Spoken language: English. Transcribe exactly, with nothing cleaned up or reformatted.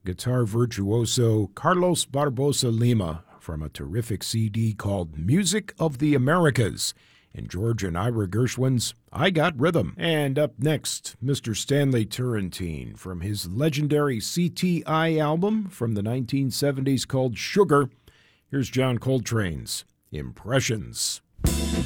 guitar virtuoso Carlos Barbosa Lima from a terrific C D called Music of the Americas, and George and Ira Gershwin's I Got Rhythm. And up next, Mister Stanley Turrentine from his legendary C T I album from the nineteen seventies called Sugar. Here's John Coltrane's Impressions.